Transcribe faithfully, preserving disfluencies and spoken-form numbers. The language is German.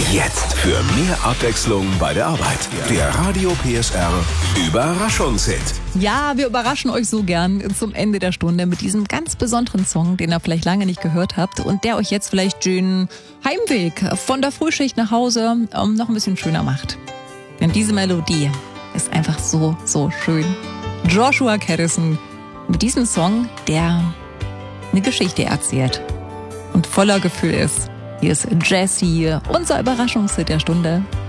Jetzt für mehr Abwechslung bei der Arbeit. Der Radio P S R Überraschungshit. Ja, wir überraschen euch so gern zum Ende der Stunde mit diesem ganz besonderen Song, den ihr vielleicht lange nicht gehört habt und der euch jetzt vielleicht den Heimweg von der Frühschicht nach Hause ähm, noch ein bisschen schöner macht. Denn diese Melodie ist einfach so, so schön. Joshua Caddison mit diesem Song, der eine Geschichte erzählt und voller Gefühl ist. Hier ist Jessie, unser Überraschungshit der Stunde.